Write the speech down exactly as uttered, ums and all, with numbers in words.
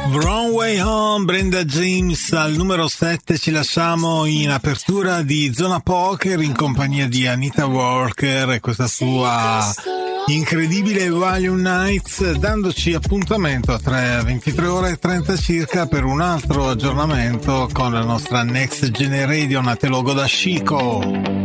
Wrong Way Home, Brenda James al numero sette. Ci lasciamo in apertura di Zona Poker in compagnia di Anita Walker e questa sua incredibile Volume Nights, dandoci appuntamento tra ventitré ore e trenta circa per un altro aggiornamento con la nostra Next Generation a te logo da Chico.